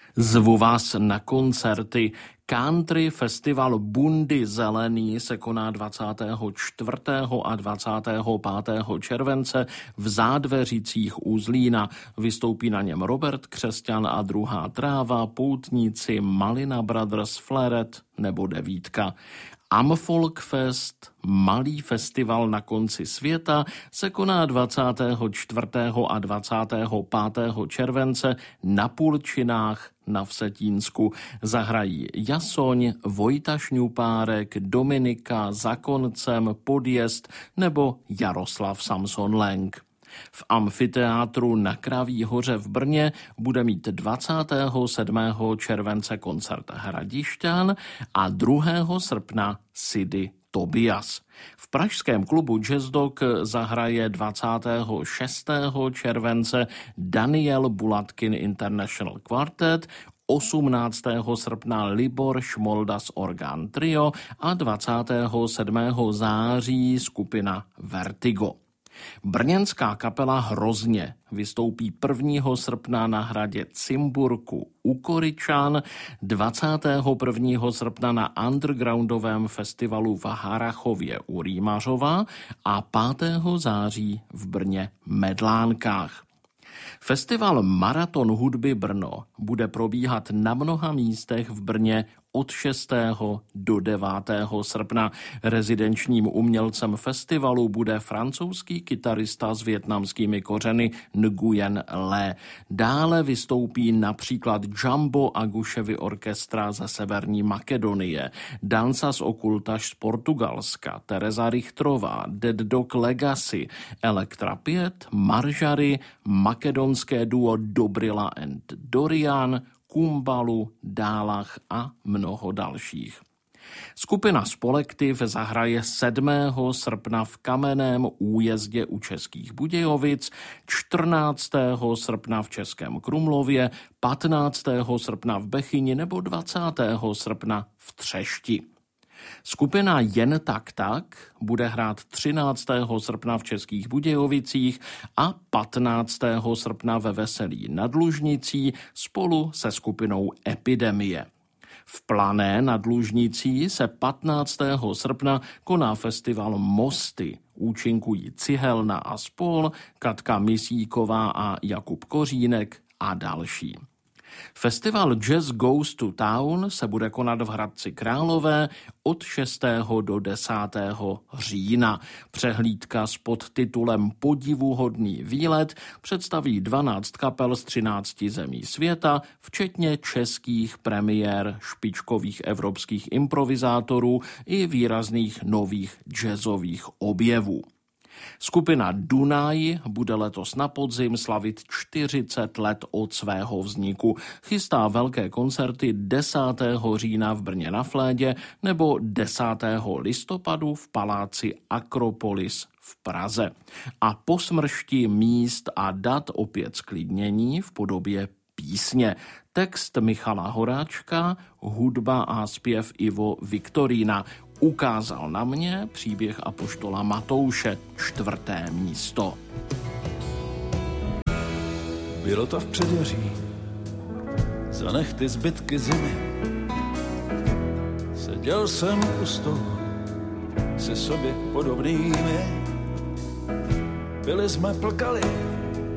Zvu vás na koncerty. Country festival Bundy Zelený se koná 24. a 25. července v Zádveřicích u Zlína. Vystoupí na něm Robert Křesťan a Druhá tráva, Poutníci, Malina Brothers, Fleret nebo Devítka. Amfolkfest, malý festival na konci světa, se koná 24. a 25. července na Pulčinách na Vsetínsku. Zahrají Jasoň, Vojta Šňupárek, Dominika, Za koncem, Podjezd nebo Jaroslav Samson Lenk. V amfiteátru na Kraví hoře v Brně bude mít 27. července koncert Hradišťan a 2. srpna Sidy Tobias. V pražském klubu Jazz Dog zahraje 26. července Daniel Bulatkin International Quartet, 18. srpna Libor Šmoldas Organ Trio a 27. září skupina Vertigo. Brněnská kapela Hrozně vystoupí 1. srpna na hradě Cimburku u Koryčan, 21. srpna na undergroundovém festivalu v Harrachově u Rýmařova a 5. září v Brně Medlánkách. Festival Maraton hudby Brno bude probíhat na mnoha místech v Brně od 6. do 9. srpna. Rezidenčním umělcem festivalu bude francouzský kytarista s vietnamskými kořeny Nguyen Le. Dále vystoupí například Jumbo Aguševy orchestra ze Severní Makedonie, Dansas Okultaš z Portugalska, Tereza Richtrová, Dead Dog Legacy, Elektra 5, Maržary, makedonské duo Dobrila and Dorian, Kumbalu, Dálach a mnoho dalších. Skupina Spolektiv zahraje 7. srpna v Kamenném Újezdě u Českých Budějovic, 14. srpna v Českém Krumlově, 15. srpna v Bechyni nebo 20. srpna v Třešti. Skupina Jen tak tak bude hrát 13. srpna v Českých Budějovicích a 15. srpna ve Veselí nad Lužnicí spolu se skupinou Epidemie. V Plané nad Lužnicí se 15. srpna koná festival Mosty. Účinkují Cihelna a spol, Katka Misíková a Jakub Kořínek a další. Festival Jazz Goes to Town se bude konat v Hradci Králové od 6. do 10. října. Přehlídka s podtitulem Podivuhodný výlet představí 12 kapel z 13 zemí světa, včetně českých premiér, špičkových evropských improvizátorů i výrazných nových jazzových objevů. Skupina Dunaj bude letos na podzim slavit 40 let od svého vzniku. Chystá velké koncerty 10. října v Brně na Flédě nebo 10. listopadu v paláci Akropolis v Praze. A po smršti míst a dat opět sklidnění v podobě písně. Text Michala Horáčka, hudba a zpěv Ivo Viktorína. Ukázal na mě příběh apoštola Matouše, 4. místo. Bylo to v předjaří, zanech ty zbytky zimy. Seděl jsem u stolu se sobě podobnými. Byli jsme plkali